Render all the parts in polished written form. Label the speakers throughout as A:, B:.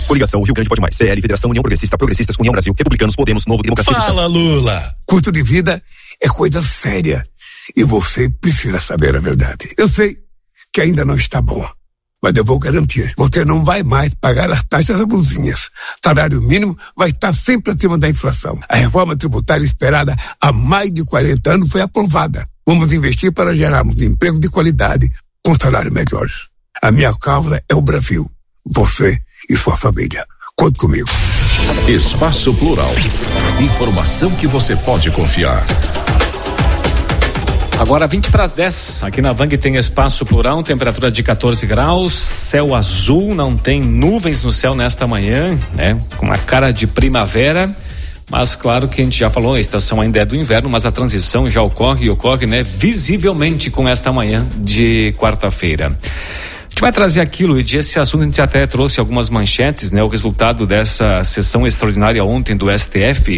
A: Mais.
B: Coligação Rio Grande Pode Mais. CL, Federação União Progressista, Progressistas, União Brasil, Republicanos, Podemos, Novo, Democracia Cristã.
A: Fala, Lula.
C: Custo de vida é coisa séria e você precisa saber a verdade. Eu sei que ainda não está bom, mas eu vou garantir, você não vai mais pagar as taxas abusivas. Salário mínimo vai estar sempre acima da inflação. A reforma tributária esperada há mais de 40 anos foi aprovada. Vamos investir para gerarmos emprego de qualidade com salários melhores. A minha causa é o Brasil, você e sua família. Conte comigo.
D: Espaço Plural. Informação que você pode confiar.
E: Agora 20 para as 10, aqui na Vang tem Espaço Plural, temperatura de 14 graus, céu azul, não tem nuvens no céu nesta manhã, né? Com uma cara de primavera, mas claro que a gente já falou, a estação ainda é do inverno, mas a transição já ocorre, né? Visivelmente com esta manhã de quarta-feira. A gente vai trazer aqui, Luiz, esse assunto a gente até trouxe algumas manchetes, né? O resultado dessa sessão extraordinária ontem do STF,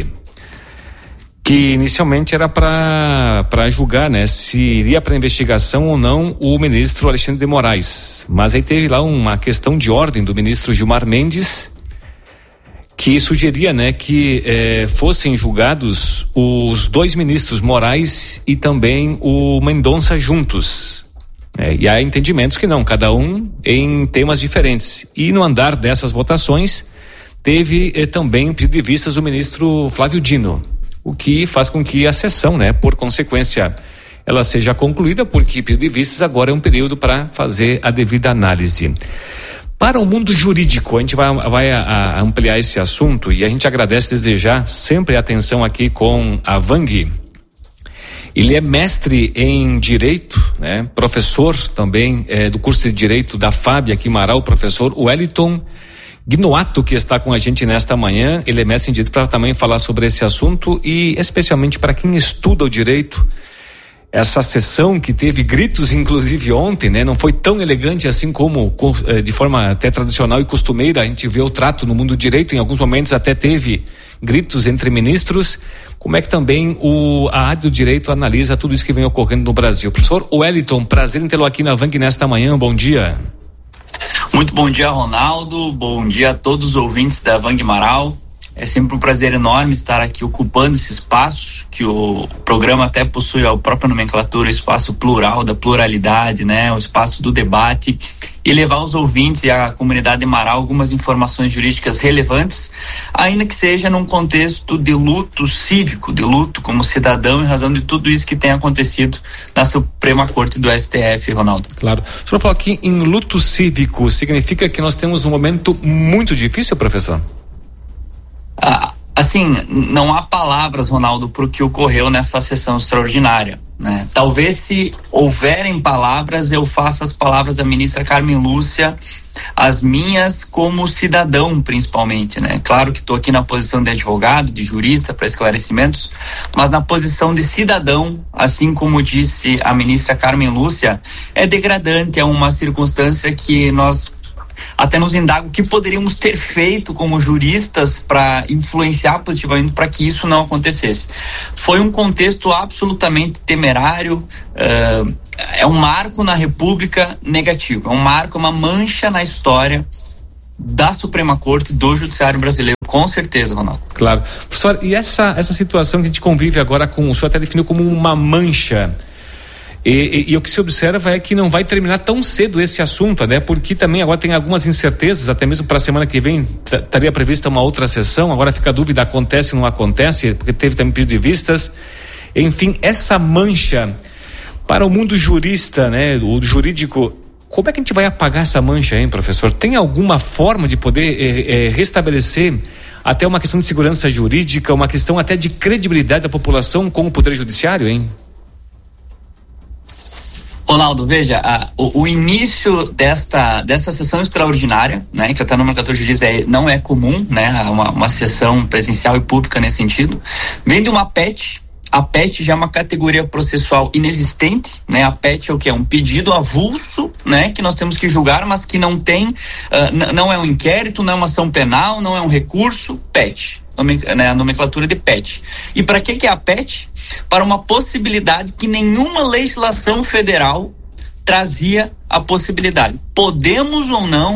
E: que inicialmente era para julgar, né, se iria para investigação ou não o ministro Alexandre de Moraes. Mas aí teve lá uma questão de ordem do ministro Gilmar Mendes, que sugeria, né, que fossem julgados os dois ministros, Moraes e também o Mendonça, juntos. E há entendimentos que não, cada um em temas diferentes. E no andar dessas votações teve também pedido de vistas do ministro Flávio Dino, o que faz com que a sessão, né, por consequência, ela seja concluída, porque pedido de vistas agora é um período para fazer a devida análise. Para o mundo jurídico, a gente vai ampliar esse assunto e a gente agradece desde já sempre a atenção aqui com a Vang. Ele é mestre em Direito, né, professor também do curso de Direito da FAB aqui em Marau, professor Wellington Gnoato, que está com a gente nesta manhã. Ele é mestre em Direito para também falar sobre esse assunto e especialmente para quem estuda o direito. Essa sessão que teve gritos, inclusive ontem, né? Não foi tão elegante assim como de forma até tradicional e costumeira. A gente vê o trato no mundo do direito, em alguns momentos até teve gritos entre ministros. Como é que também a área do direito analisa tudo isso que vem ocorrendo no Brasil? Professor Wellington, prazer em tê-lo aqui na Vang nesta manhã, bom dia.
F: Muito bom dia, Ronaldo, bom dia a todos os ouvintes da Vang Marau. É sempre um prazer enorme estar aqui ocupando esse espaço, que o programa até possui a própria nomenclatura, o espaço plural, da pluralidade, né? O espaço do debate, e levar aos ouvintes e à comunidade de Marau algumas informações jurídicas relevantes, ainda que seja num contexto de luto cívico, de luto como cidadão, em razão de tudo isso que tem acontecido na Suprema Corte do STF, Ronaldo.
E: Claro. O senhor falou aqui em luto cívico, significa que nós temos um momento muito difícil, professor?
F: Assim, não há palavras, Ronaldo, para o que ocorreu nessa sessão extraordinária, né? Talvez, se houverem palavras, eu faça as palavras da ministra Carmen Lúcia as minhas como cidadão, principalmente, né? Claro que estou aqui na posição de advogado, de jurista, para esclarecimentos, mas na posição de cidadão, assim como disse a ministra Carmen Lúcia, é degradante, é uma circunstância que nós até nos indaga o que poderíamos ter feito como juristas para influenciar positivamente para que isso não acontecesse. Foi um contexto absolutamente temerário, é um marco na República negativo, é um marco, uma mancha na história da Suprema Corte, do Judiciário brasileiro, com certeza, Ronaldo.
E: Claro. Professor, e essa situação que a gente convive agora com, o senhor até definiu como uma mancha, e o que se observa é que não vai terminar tão cedo esse assunto, né? Porque também agora tem algumas incertezas, até mesmo para a semana que vem estaria prevista uma outra sessão, agora fica a dúvida, acontece ou não acontece, porque teve também pedido de vistas. Enfim, essa mancha para o mundo jurista, né? O jurídico, como é que a gente vai apagar essa mancha, hein, professor? Tem alguma forma de poder restabelecer até uma questão de segurança jurídica, uma questão até de credibilidade da população com o Poder Judiciário, hein?
F: Ronaldo, veja, o início dessa sessão extraordinária, né, que até a nomenclatura diz não é comum, né, uma sessão presencial e pública nesse sentido, vem de uma PET. A PET já é uma categoria processual inexistente, né? A PET é o que? É um pedido avulso, né? Que nós temos que julgar, mas que não tem, não é um inquérito, não é uma ação penal, não é um recurso, PET. A nomenclatura de PET. E para que é a PET? Para uma possibilidade que nenhuma legislação federal trazia a possibilidade. Podemos ou não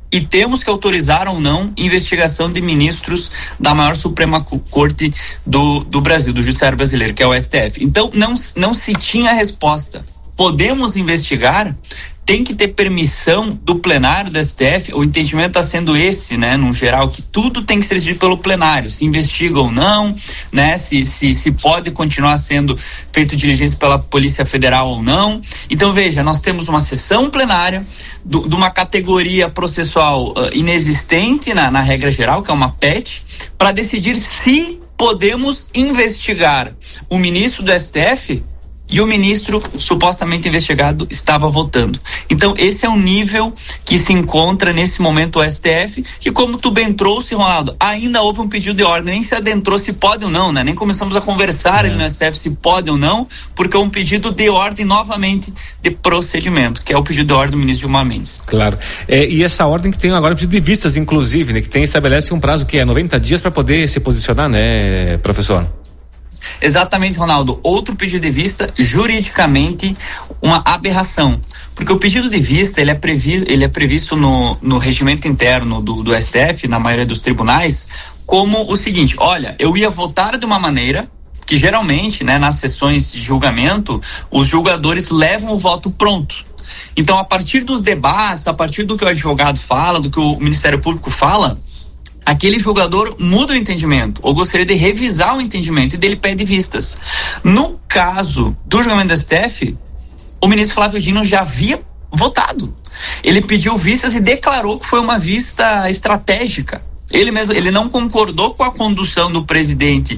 F: e temos que autorizar ou não investigação de ministros da maior Suprema Corte do Brasil, do Judiciário Brasileiro, que é o STF. Então, não se tinha resposta. Podemos investigar? Tem que ter permissão do plenário do STF. O entendimento está sendo esse, né, no geral, que tudo tem que ser decidido pelo plenário, se investiga ou não, né, se pode continuar sendo feito diligência pela Polícia Federal ou não. Então, veja, nós temos uma sessão plenária de uma categoria processual inexistente na regra geral, que é uma PET, para decidir se podemos investigar o ministro do STF. E o ministro supostamente investigado estava votando. Então, esse é o nível que se encontra nesse momento o STF, que, como tu bem trouxe, Ronaldo, ainda houve um pedido de ordem, nem se adentrou se pode ou não, né? Nem começamos a conversar ali no STF se pode ou não, porque é um pedido de ordem novamente de procedimento, que é o pedido de ordem do ministro Gilmar Mendes.
E: Claro. E essa ordem que tem agora pedido de vistas, inclusive, né? Que estabelece um prazo que é 90 dias para poder se posicionar, né, professor?
F: Exatamente, Ronaldo. Outro pedido de vista, juridicamente, uma aberração. Porque o pedido de vista, ele é previsto no regimento interno do STF, na maioria dos tribunais, como o seguinte: olha, eu ia votar de uma maneira que geralmente, né, nas sessões de julgamento, os julgadores levam o voto pronto. Então, a partir dos debates, a partir do que o advogado fala, do que o Ministério Público fala, aquele julgador muda o entendimento, ou gostaria de revisar o entendimento, e dele pede vistas. No caso do julgamento do STF, o ministro Flávio Dino já havia votado. Ele pediu vistas e declarou que foi uma vista estratégica. Ele não concordou com a condução do presidente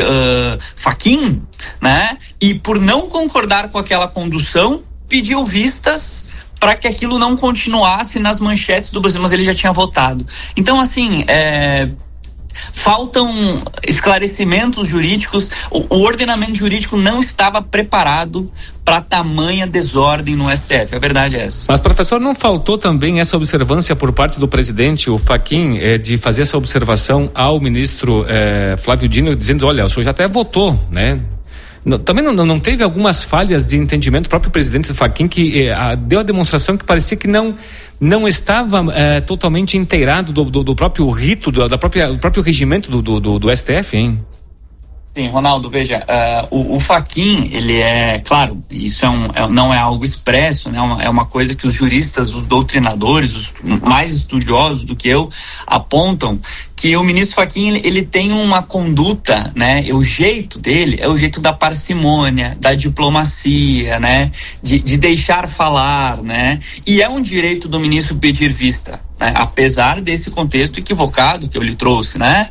F: Fachin, né? E por não concordar com aquela condução, pediu vistas para que aquilo não continuasse nas manchetes do Brasil, mas ele já tinha votado. Então, assim, faltam esclarecimentos jurídicos, o ordenamento jurídico não estava preparado para tamanha desordem no STF, a verdade é essa.
E: Mas, professor, não faltou também essa observância por parte do presidente, o Fachin, de fazer essa observação ao ministro Flávio Dino, dizendo, olha, o senhor já até votou, né? Também não teve algumas falhas de entendimento? O próprio presidente Fachin que deu a demonstração que parecia que não estava totalmente inteirado do próprio rito, do próprio regimento do STF, hein?
F: Sim, Ronaldo, veja, o Fachin, ele é, claro, isso não é algo expresso, né? É uma coisa que os juristas, os doutrinadores, os mais estudiosos do que eu, apontam que o ministro Fachin, ele tem uma conduta, né? O jeito dele é o jeito da parcimônia, da diplomacia, né? De deixar falar, né? E é um direito do ministro pedir vista, né? Apesar desse contexto equivocado que eu lhe trouxe, né?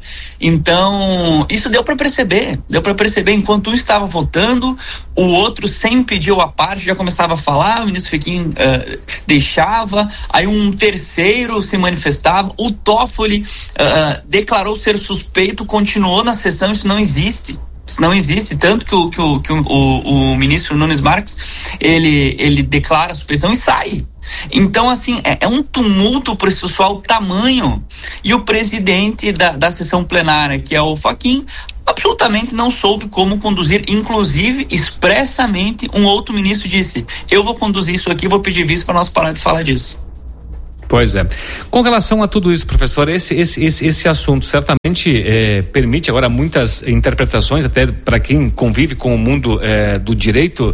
F: Então, isso deu para perceber, enquanto um estava votando, o outro, sem pedir a parte, já começava a falar, o ministro Fachin deixava, aí um terceiro se manifestava, o Toffoli declarou ser suspeito, continuou na sessão. Isso não existe, tanto que o ministro Nunes Marques, ele declara a suspeição e sai. Então, assim, é um tumulto processual tamanho, e o presidente da sessão plenária, que é o Fachin, absolutamente não soube como conduzir. Inclusive, expressamente, um outro ministro disse: eu vou conduzir isso aqui, vou pedir visto para nós parar de falar disso.
E: Pois é. Com relação a tudo isso, professor, esse assunto certamente permite agora muitas interpretações, até para quem convive com o mundo do direito,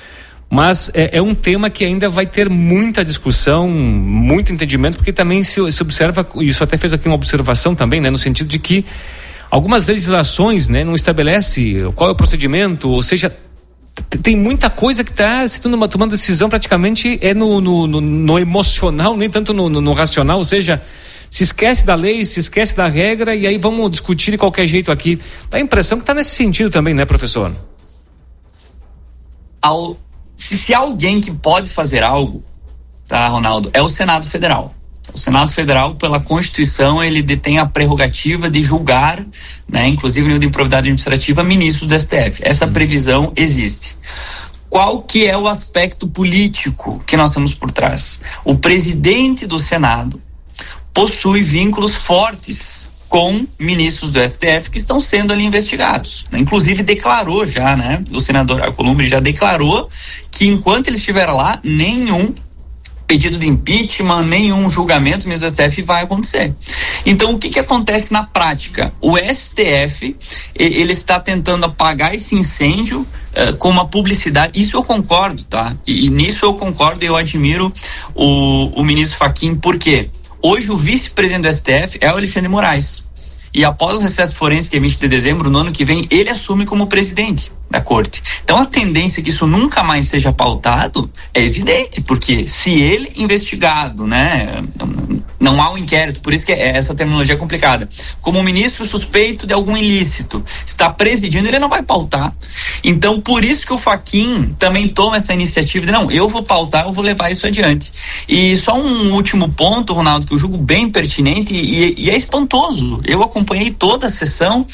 E: mas é um tema que ainda vai ter muita discussão, muito entendimento, porque também se observa, isso até fez aqui uma observação também, né, no sentido de que algumas legislações, né, não estabelece qual é o procedimento, ou seja, tem muita coisa que está se tomando decisão praticamente no emocional, nem tanto no racional, ou seja, se esquece da lei, se esquece da regra, e aí vamos discutir de qualquer jeito aqui. Dá a impressão que está nesse sentido também, né, professor?
F: Se alguém que pode fazer algo, tá, Ronaldo, é o Senado Federal. O Senado Federal, pela Constituição, ele detém a prerrogativa de julgar, né, inclusive no nível de improbidade administrativa, ministros do STF. Essa previsão existe. Qual que é o aspecto político que nós temos por trás? O presidente do Senado possui vínculos fortes com ministros do STF que estão sendo ali investigados. Inclusive declarou já, né, o senador Alcolumbre já declarou que enquanto ele estiver lá, nenhum pedido de impeachment, nenhum julgamento no STF vai acontecer. Então, o que acontece na prática? O STF, ele está tentando apagar esse incêndio com uma publicidade. Isso eu concordo, tá? E nisso eu concordo e eu admiro o ministro Fachin, porque hoje o vice-presidente do STF é o Alexandre de Moraes. E após o recesso forense, que é 20 de dezembro, no ano que vem, ele assume como presidente da corte. Então a tendência que isso nunca mais seja pautado é evidente, porque se ele investigado, né, não há um inquérito, por isso que essa terminologia é complicada, como um ministro suspeito de algum ilícito está presidindo, ele não vai pautar. Então por isso que o Fachin também toma essa iniciativa de não, eu vou pautar, eu vou levar isso adiante. E só um último ponto, Ronaldo, que eu julgo bem pertinente e é espantoso. Eu acompanhei toda a sessão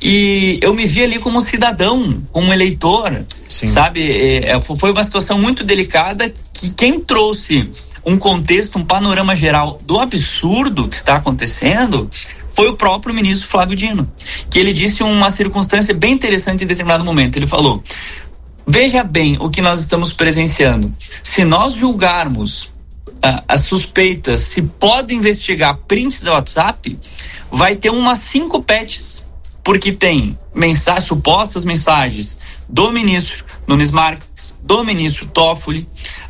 F: e eu me vi ali como cidadão, como eleitor. Sim. Sabe? Foi uma situação muito delicada que quem trouxe um contexto, um panorama geral do absurdo que está acontecendo foi o próprio ministro Flávio Dino, que ele disse uma circunstância bem interessante em determinado momento. Ele falou: veja bem o que nós estamos presenciando. Se nós julgarmos as suspeitas, se pode investigar prints do WhatsApp, vai ter umas 5 patches, porque tem supostas mensagens do ministro Nunes Marques, do ministro Toffoli,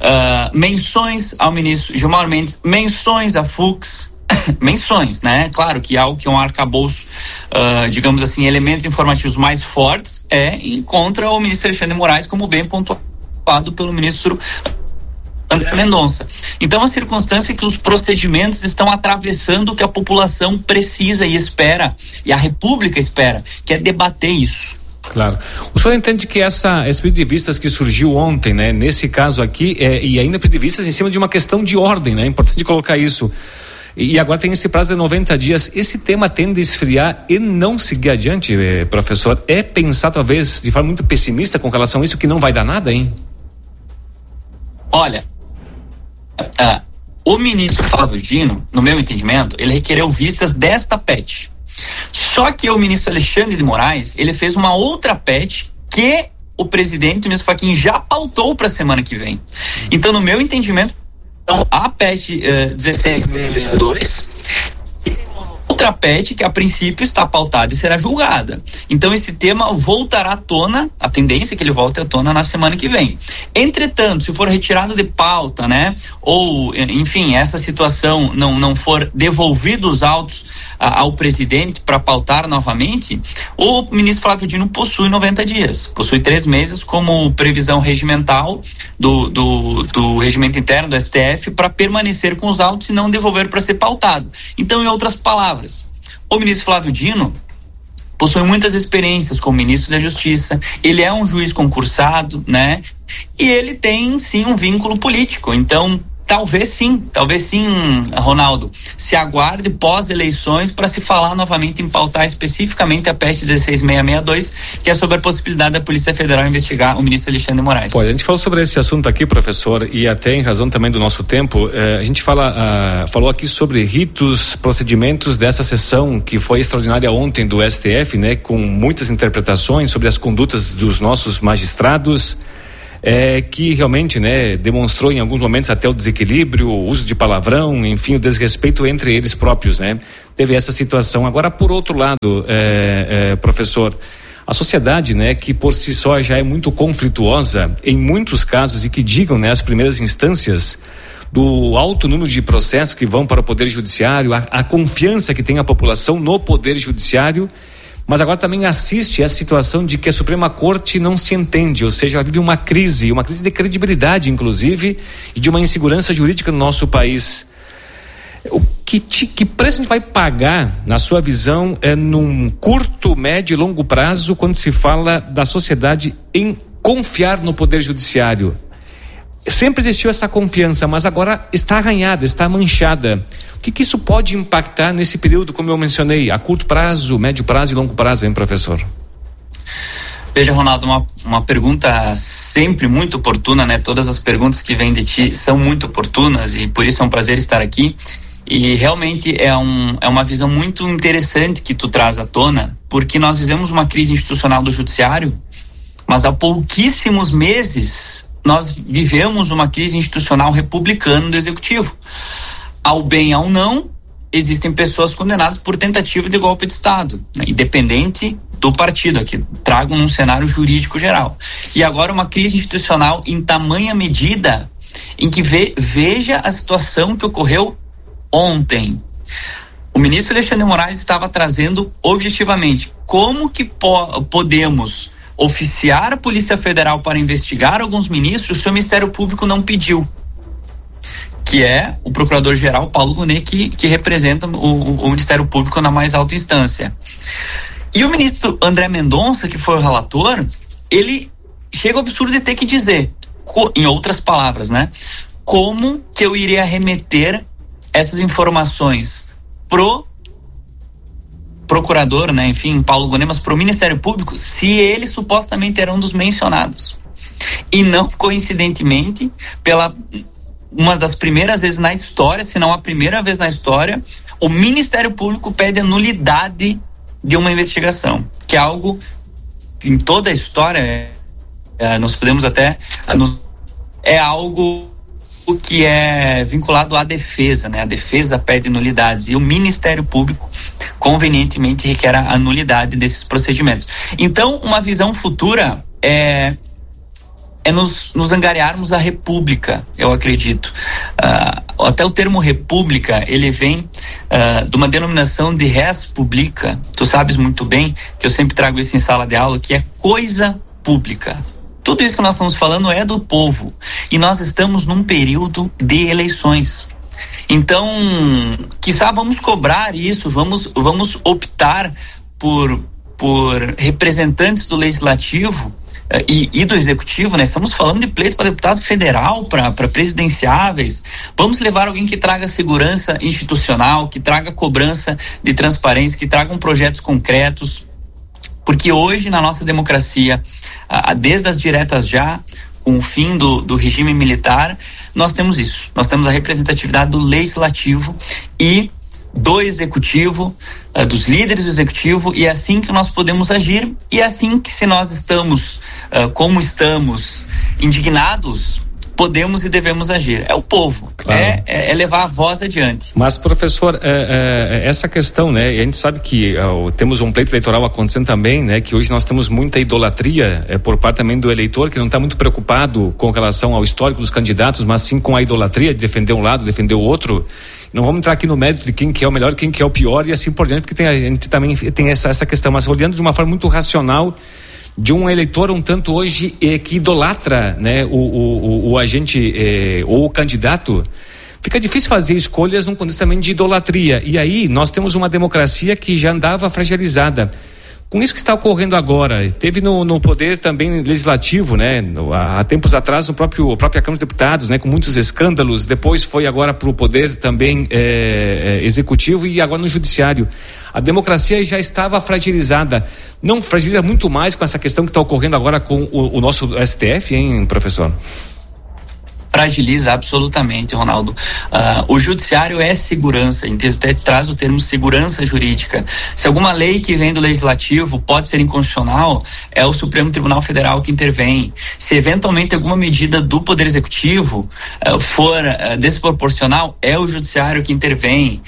F: menções ao ministro Gilmar Mendes, menções a Fux, menções, né? Claro que algo que é um arcabouço, digamos assim, elementos informativos mais fortes contra o ministro Alexandre de Moraes, como bem pontuado pelo ministro André Mendonça. Então a circunstância é que os procedimentos estão atravessando o que a população precisa e espera, e a República espera, que é debater isso.
E: Claro. O senhor entende que esse pedido de vistas que surgiu ontem, né, nesse caso aqui, e ainda pedido de vistas em cima de uma questão de ordem, né? É importante colocar isso. E agora tem esse prazo de 90 dias. Esse tema tende a esfriar e não seguir adiante, professor? É pensar talvez de forma muito pessimista com relação a isso, que não vai dar nada, hein?
F: Olha, o ministro Flávio Dino, no meu entendimento, ele requereu vistas desta PEC. Só que o ministro Alexandre de Moraes, ele fez uma outra PEC que o presidente, o ministro Fachin, já pautou para a semana que vem. Então, no meu entendimento, a PEC 1662 outra PEC que a princípio está pautada e será julgada. Então esse tema voltará à tona, a tendência é que ele volte à tona na semana que vem. Entretanto, se for retirado de pauta, né, ou enfim, essa situação não for devolvido os autos ao presidente para pautar novamente, o ministro Flávio Dino possui 90 dias, possui 3 meses como previsão regimental do regimento interno do STF para permanecer com os autos e não devolver para ser pautado. Então, em outras palavras, o ministro Flávio Dino possui muitas experiências como ministro da Justiça, ele é um juiz concursado, né? E ele tem sim um vínculo político. Então, talvez sim, Ronaldo, se aguarde pós-eleições para se falar novamente em pautar especificamente a PEC 16662, que é sobre a possibilidade da Polícia Federal investigar o ministro Alexandre de Moraes.
E: Pô, a gente falou sobre esse assunto aqui, professor, e até em razão também do nosso tempo, a gente falou aqui sobre ritos, procedimentos dessa sessão que foi extraordinária ontem do STF, né, com muitas interpretações sobre as condutas dos nossos magistrados, que realmente, né, demonstrou em alguns momentos até o desequilíbrio, o uso de palavrão, enfim, o desrespeito entre eles próprios, né? Teve essa situação. Agora, por outro lado, professor, a sociedade, né, que por si só já é muito conflituosa em muitos casos, e que digam, né, as primeiras instâncias do alto número de processos que vão para o Poder Judiciário, a confiança que tem a população no Poder Judiciário, mas agora também assiste essa situação de que a Suprema Corte não se entende, ou seja, ela vive uma crise de credibilidade, inclusive, e de uma insegurança jurídica no nosso país. Que preço a gente vai pagar, na sua visão, num curto, médio e longo prazo, quando se fala da sociedade em confiar no Poder Judiciário? Sempre existiu essa confiança, mas agora está arranhada, está manchada. O que isso pode impactar nesse período, como eu mencionei, a curto prazo, médio prazo e longo prazo, hein, professor?
F: Veja, Ronaldo, uma pergunta sempre muito oportuna, né? Todas as perguntas que vêm de ti são muito oportunas e por isso é um prazer estar aqui. E realmente é uma visão muito interessante que tu traz à tona, porque nós vivemos uma crise institucional do judiciário, mas há pouquíssimos meses nós vivemos uma crise institucional republicana do executivo. Ao bem, ao não, existem pessoas condenadas por tentativa de golpe de Estado, né? Independente do partido, aqui trago um cenário jurídico geral. E agora uma crise institucional em tamanha medida em que veja a situação que ocorreu ontem. O ministro Alexandre de Moraes estava trazendo objetivamente como que podemos oficiar a Polícia Federal para investigar alguns ministros se o Ministério Público não pediu, que é o Procurador-Geral Paulo Gonet, que representa o Ministério Público na mais alta instância. E o ministro André Mendonça, que foi o relator, ele chega ao absurdo de ter que dizer, em outras palavras, né, como que eu iria remeter essas informações pro procurador, né, enfim, Paulo Gonet, mas pro Ministério Público, se ele supostamente era um dos mencionados. E não coincidentemente, pela uma das primeiras vezes na história, se não a primeira vez na história, o Ministério Público pede a nulidade de uma investigação, que é algo em toda a história, nós podemos até é algo que é vinculado à defesa, né? A defesa pede nulidades e o Ministério Público convenientemente requer a nulidade desses procedimentos. Então, uma visão futura é nos angariarmos à república, eu acredito. Até o termo república, ele vem de uma denominação de res publica. Tu sabes muito bem que eu sempre trago isso em sala de aula, que é coisa pública. Tudo isso que nós estamos falando é do povo. E nós estamos num período de eleições. Então, quiçá vamos cobrar isso, vamos optar por representantes do Legislativo e do Executivo, né? Estamos falando de pleito para deputado federal, para presidenciáveis. Vamos levar alguém que traga segurança institucional, que traga cobrança de transparência, que tragam projetos concretos, porque hoje na nossa democracia, desde as diretas já, com o fim do regime militar, nós temos isso. Nós temos a representatividade do Legislativo e do Executivo, dos líderes do Executivo, e é assim que nós podemos agir, e é assim que, se nós estamos como estamos, indignados, podemos e devemos agir. É o povo, claro. É levar a voz adiante.
E: Mas, professor, essa questão, né, e a gente sabe que temos um pleito eleitoral acontecendo também, né, que hoje nós temos muita idolatria por parte também do eleitor, que não está muito preocupado com relação ao histórico dos candidatos, mas sim com a idolatria de defender um lado, defender o outro. Não vamos entrar aqui no mérito de quem que é o melhor, quem que é o pior e assim por diante, porque a gente também tem essa questão, mas olhando de uma forma muito racional, de um eleitor um tanto hoje que idolatra, né, o agente ou o candidato, fica difícil fazer escolhas num contexto também de idolatria. E aí nós temos uma democracia que já andava fragilizada. Com isso que está ocorrendo agora, teve no poder também legislativo, né? Há tempos atrás, no própria Câmara dos Deputados, né? Com muitos escândalos, depois foi agora para o poder também executivo e agora no judiciário. A democracia já estava fragilizada. Não fragiliza muito mais com essa questão que está ocorrendo agora com o nosso STF, hein, professor?
F: Fragiliza absolutamente, Ronaldo. O judiciário é segurança, até traz o termo segurança jurídica. Se alguma lei que vem do legislativo pode ser inconstitucional, é o Supremo Tribunal Federal que intervém. Se eventualmente alguma medida do Poder Executivo for desproporcional, é o judiciário que intervém.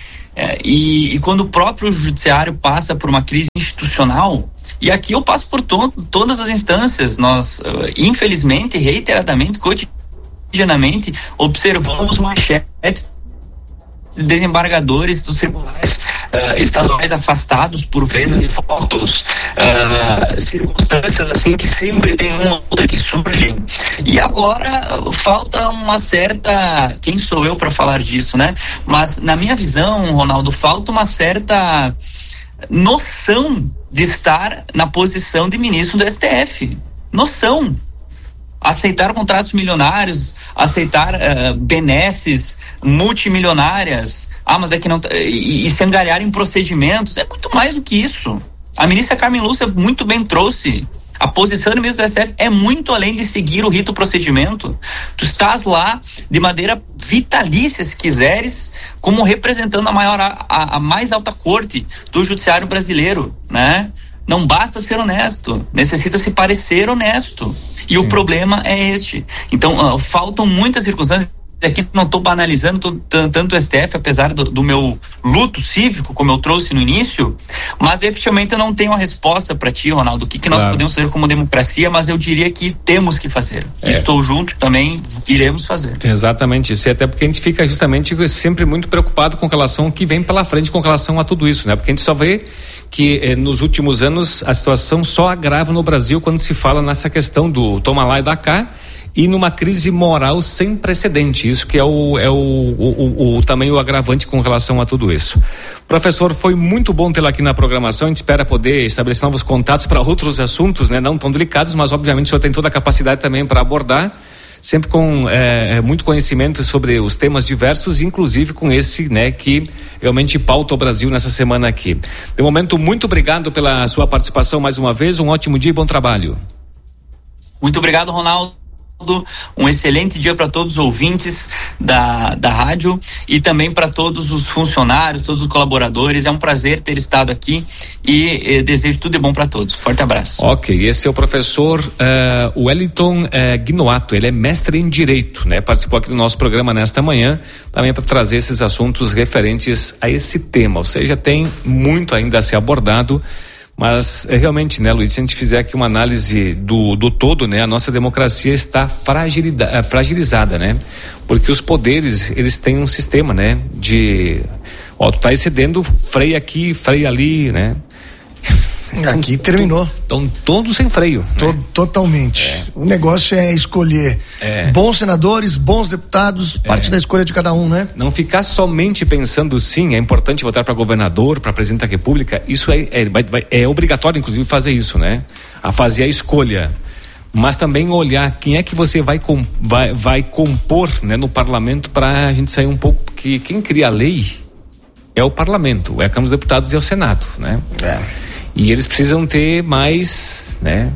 F: E quando o próprio judiciário passa por uma crise institucional, e aqui eu passo por todas as instâncias, nós infelizmente, reiteradamente, cotidianamente observamos manchetes de desembargadores dos tribunais estaduais afastados por venda de votos, circunstâncias assim que sempre tem uma outra que surge. E agora falta uma certa, quem sou eu para falar disso, né? Mas na minha visão, Ronaldo, falta uma certa noção de estar na posição de ministro do STF. Noção. Aceitar contratos milionários, aceitar benesses multimilionárias, mas é que não, e se angariar em procedimentos, é muito mais do que isso. A ministra Carmen Lúcia muito bem trouxe. A posição do ministro do STF é muito além de seguir o rito procedimento. Tu estás lá de maneira vitalícia, se quiseres, como representando a mais alta corte do judiciário brasileiro, né? Não basta ser honesto, necessita se parecer honesto. E o problema é este. Então, faltam muitas circunstâncias. Aqui não estou banalizando tanto o STF, apesar do meu luto cívico, como eu trouxe no início, mas efetivamente eu não tenho a resposta para ti, Ronaldo, o que nós podemos fazer como democracia, mas eu diria que temos que fazer. Estou junto também, iremos fazer.
E: Exatamente isso, e até porque a gente fica justamente sempre muito preocupado com relação ao que vem pela frente com relação a tudo isso, né? Porque a gente só vê que nos últimos anos a situação só agrava no Brasil quando se fala nessa questão do toma lá e dá cá, e numa crise moral sem precedente. Isso que é também o agravante com relação a tudo isso. Professor, foi muito bom tê-lo aqui na programação. A gente espera poder estabelecer novos contatos para outros assuntos, né? Não tão delicados, mas obviamente o senhor tem toda a capacidade também para abordar, sempre com muito conhecimento sobre os temas diversos, inclusive com esse, né, que realmente pauta o Brasil nessa semana aqui. De momento, muito obrigado pela sua participação mais uma vez. Um ótimo dia e bom trabalho.
F: Muito obrigado, Ronaldo. Um excelente dia para todos os ouvintes da rádio e também para todos os funcionários, todos os colaboradores. É um prazer ter estado aqui e desejo tudo de bom para todos. Forte abraço.
E: Ok, esse é o professor Wellington Guinoato. Ele é mestre em Direito, né? Participou aqui do nosso programa nesta manhã, também para trazer esses assuntos referentes a esse tema. Ou seja, tem muito ainda a ser abordado. Mas realmente, né, Luiz, se a gente fizer aqui uma análise do todo, né, a nossa democracia está fragilizada, né? Porque os poderes, eles têm um sistema, né, tu tá excedendo, freia aqui, freia ali, né?
A: Aqui terminou.
E: Estão todos sem freio. Né?
A: Totalmente. O negócio é escolher bons senadores, bons deputados, parte da escolha de cada um, né?
E: Não ficar somente pensando, sim, é importante votar para governador, para presidente da República. Isso é obrigatório, inclusive, fazer isso, né? A fazer a escolha. Mas também olhar quem é que você vai compor, né, no parlamento, para a gente sair um pouco, porque quem cria a lei é o parlamento, é a Câmara dos Deputados e é o Senado, né? E eles precisam ter mais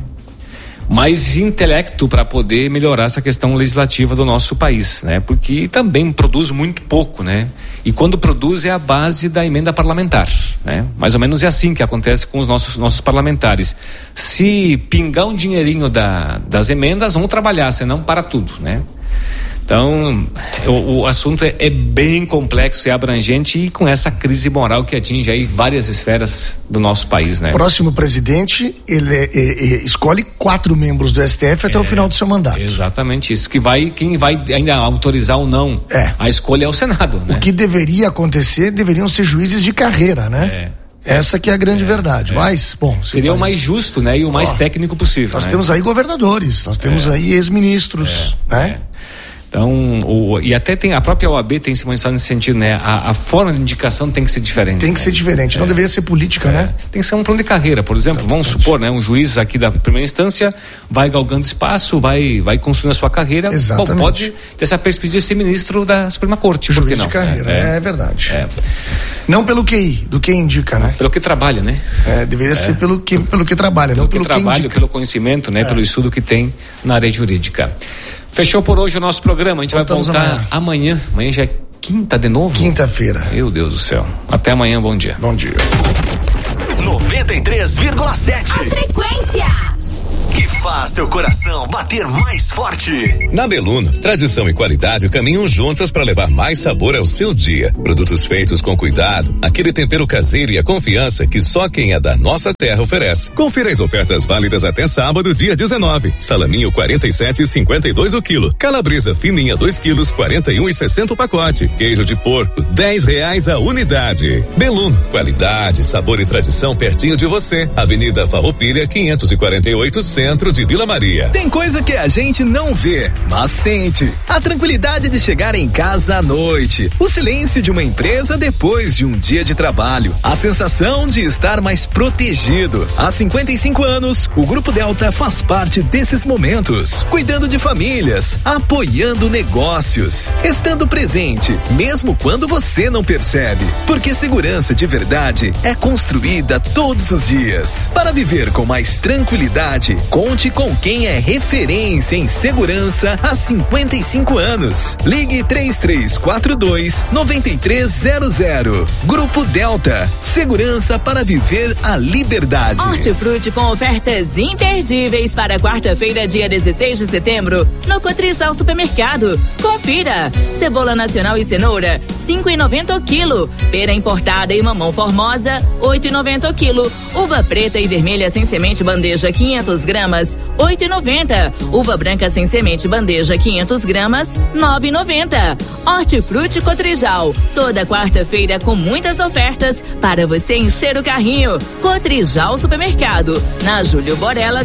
E: intelecto para poder melhorar essa questão legislativa do nosso país, né? Porque também produz muito pouco, né? E quando produz é a base da emenda parlamentar, né? Mais ou menos é assim que acontece com os nossos parlamentares. Se pingar um dinheirinho das emendas, vão trabalhar, senão para tudo, né? Então, o assunto é bem complexo e abrangente, e com essa crise moral que atinge aí várias esferas do nosso país, né?
A: O próximo presidente, ele escolhe 4 membros do STF até o final do seu mandato.
E: Exatamente isso, quem vai ainda autorizar ou não a escolha é o Senado, né?
A: O que deveria acontecer, deveriam ser juízes de carreira, né? Essa que é a grande verdade, mas, bom...
E: Seria o mais justo, né? E o mais técnico possível.
A: Nós temos aí governadores, nós temos aí ex-ministros, né?
E: Então, e até a própria OAB tem se manifestado nesse sentido, né? A forma de indicação tem que ser diferente.
A: Tem que ser diferente, não deveria ser política, né?
E: Tem que ser um plano de carreira, por exemplo. Exatamente. Vamos supor, né? Um juiz aqui da primeira instância vai galgando espaço, vai construindo a sua carreira.
A: Exatamente.
E: Bom, pode ter essa perspectiva de ser ministro da Suprema Corte.
A: Juiz por que não? De carreira, é verdade. Não pelo QI, do que indica, né?
E: Pelo que trabalha, né?
A: Deveria ser pelo que trabalha, não pelo que trabalha,
E: pelo conhecimento, né? Pelo estudo que tem na área jurídica. Fechou por hoje o nosso programa. A gente vai voltar amanhã. Amanhã já é quinta de novo?
A: Quinta-feira.
E: Meu Deus do céu. Até amanhã, bom dia.
A: Bom dia.
G: 93,7.
H: A frequência
G: que faz seu coração bater mais forte.
B: Na Beluno, tradição e qualidade caminham juntas para levar mais sabor ao seu dia. Produtos feitos com cuidado, aquele tempero caseiro e a confiança que só quem é da nossa terra oferece. Confira as ofertas válidas até sábado, dia 19. Salaminho 47,52 o quilo. Calabresa fininha 2 quilos 41,60 o pacote. Queijo de porco R$10 a unidade. Beluno, qualidade, sabor e tradição pertinho de você. Avenida Farroupilha 548, centro de Vila Maria.
G: Tem coisa que a gente não vê, mas sente. A tranquilidade de chegar em casa à noite. O silêncio de uma empresa depois de um dia de trabalho. A sensação de estar mais protegido. Há 55 anos, o Grupo Delta faz parte desses momentos. Cuidando de famílias, apoiando negócios, estando presente, mesmo quando você não percebe. Porque segurança de verdade é construída todos os dias. Para viver com mais tranquilidade, com Conte com quem é referência em segurança há 55 anos. Ligue 3342-9300. Grupo Delta. Segurança para viver a liberdade.
H: Hortifruti com ofertas imperdíveis para quarta-feira, dia 16 de setembro, no Cotrijal Supermercado. Confira. Cebola nacional e cenoura, 5,90 o quilo. Pera importada e mamão formosa, 8,90 o quilo. Uva preta e vermelha sem semente bandeja, 500 gramas, 8,90. Uva branca sem semente bandeja, 500 gramas, 9,90. Hortifruti Cotrijal. Toda quarta-feira com muitas ofertas para você encher o carrinho. Cotrijal Supermercado, na Júlio Borella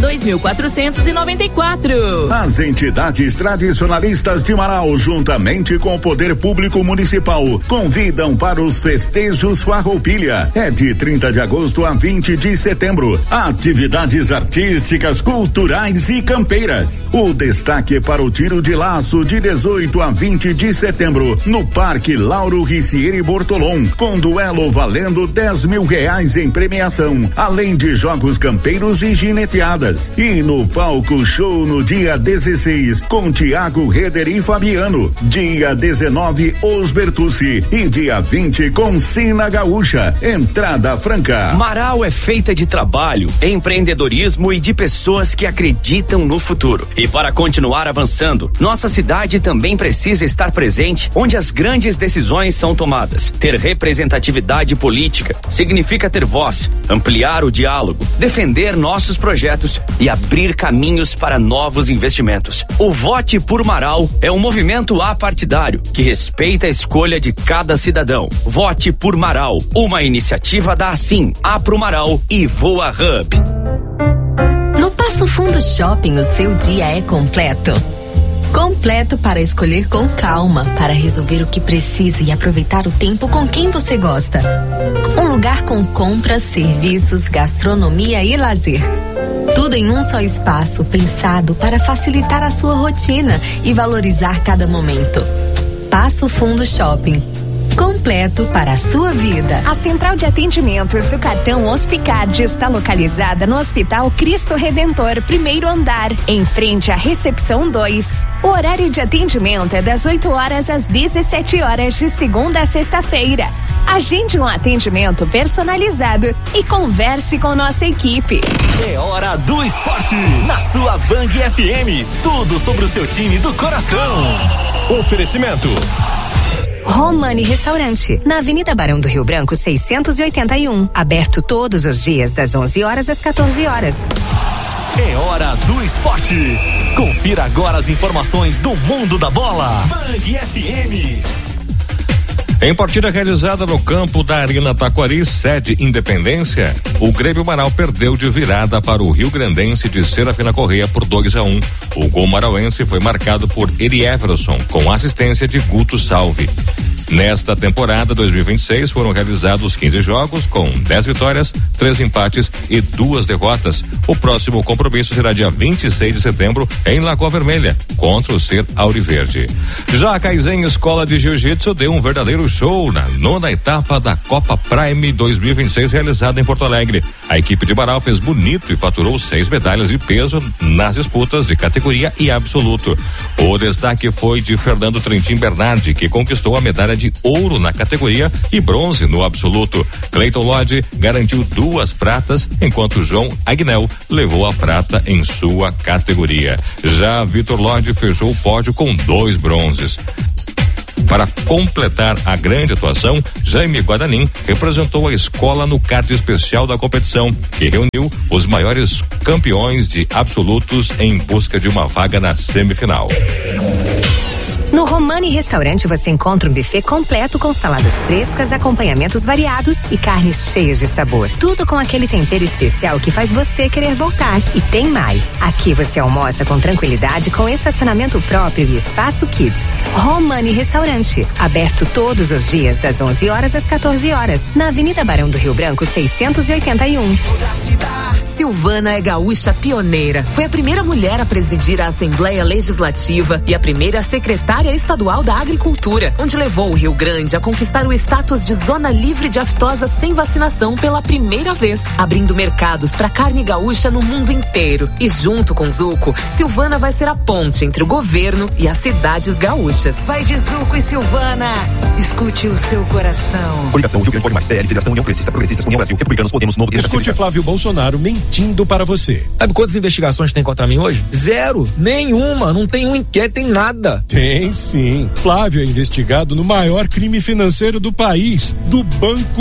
H: 2494.
I: As entidades tradicionalistas de Marau, juntamente com o Poder Público Municipal, convidam para os festejos Farroupilha. É de 30 de agosto a 20 de setembro. Atividades artísticas, culturais e campeiras. O destaque para o tiro de laço de 18 a 20 de setembro no Parque Lauro Ricieri Bortolom, com duelo valendo R$10.000 em premiação, além de jogos campeiros e gineteadas. E no palco show no dia 16 com Tiago Reder e Fabiano, dia 19 Os Bertucci e dia 20 com Sina Gaúcha. Entrada franca.
J: Marau é feita de trabalho, empreendedorismo e de pessoas que acreditam no futuro. E para continuar avançando, nossa cidade também precisa estar presente onde as grandes decisões são tomadas. Ter representatividade política significa ter voz, ampliar o diálogo, defender nossos projetos e abrir caminhos para novos investimentos. O Vote por Marau é um movimento apartidário que respeita a escolha de cada cidadão. Vote por Marau, uma iniciativa da Assim, Apro Marau e Voa Hub.
K: No Passo Fundo Shopping, o seu dia é completo. Completo para escolher com calma, para resolver o que precisa e aproveitar o tempo com quem você gosta. Um lugar com compras, serviços, gastronomia e lazer. Tudo em um só espaço, pensado para facilitar a sua rotina e valorizar cada momento. Passo Fundo Shopping. Completo para a sua vida.
L: A central de atendimentos do cartão Hospicard está localizada no Hospital Cristo Redentor, primeiro andar, em frente à recepção 2. O horário de atendimento é das 8 horas às 17 horas de segunda a sexta-feira. Agende um atendimento personalizado e converse com nossa equipe.
G: É hora do esporte na sua Bang FM. Tudo sobre o seu time do coração. Oferecimento
M: Romani Restaurante, na Avenida Barão do Rio Branco 681, aberto todos os dias das 11 horas às 14 horas.
G: É hora do esporte. Confira agora as informações do mundo da bola. Bang FM.
N: Em partida realizada no campo da Arena Taquari, sede Independência, o Grêmio Marau perdeu de virada para o Rio-Grandense de Serafina Corrêa por 2-1. O gol marauense foi marcado por Eri Everson, com assistência de Guto Salvi. Nesta temporada 2026 foram realizados 15 jogos com 10 vitórias, 3 empates e 2 derrotas. O próximo compromisso será dia 26 de setembro em Lagoa Vermelha, contra o Ser Auriverde. Já a Kaizen Escola de Jiu-Jitsu deu um verdadeiro show na 9ª etapa da Copa Prime 2026 realizada em Porto Alegre. A equipe de Marau fez bonito e faturou 6 medalhas de peso nas disputas de categoria e absoluto. O destaque foi de Fernando Trentin Bernardi, que conquistou a medalha de ouro na categoria e bronze no absoluto. Cleiton Lodge garantiu 2 pratas, enquanto João Agnel levou a prata em sua categoria. Já Vitor Lodge fechou o pódio com 2 bronzes. Para completar a grande atuação, Jaime Guadanin representou a escola no card especial da competição, que reuniu os maiores campeões de absolutos em busca de uma vaga na semifinal.
M: No Romani Restaurante você encontra um buffet completo com saladas frescas, acompanhamentos variados e carnes cheias de sabor. Tudo com aquele tempero especial que faz você querer voltar. E tem mais. Aqui você almoça com tranquilidade, com estacionamento próprio e espaço kids. Romani Restaurante, aberto todos os dias das 11 horas às 14 horas, na Avenida Barão do Rio Branco 681.
O: Silvana é gaúcha pioneira. Foi a primeira mulher a presidir a Assembleia Legislativa e a primeira secretária Secretária Estadual da Agricultura, onde levou o Rio Grande a conquistar o status de zona livre de aftosa sem vacinação pela primeira vez, abrindo mercados para carne gaúcha no mundo inteiro. E junto com Zuco, Silvana vai ser a ponte entre o governo e as cidades gaúchas. Vai de Zuco e Silvana. Escute o seu coração.
P: Coligação Rio Grande Pode Mais, CL, Federação União Progressista, Progressistas, União Brasil, Republicanos, Podemos, Novo.
Q: Escute Flávio Bolsonaro mentindo para você.
R: Sabe quantas investigações tem contra mim hoje? Zero. Nenhuma. Não tem um inquérito, tem nada.
Q: Tem sim. Flávio é investigado no maior crime financeiro do país, do Banco